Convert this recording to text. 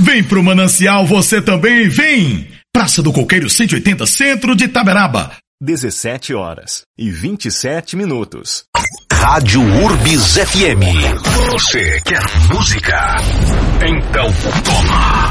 Vem pro Manancial você também, vem! Praça do Coqueiro 180, centro de Itaberaba. 17h27. Rádio Urbis FM. Você quer música? Então toma!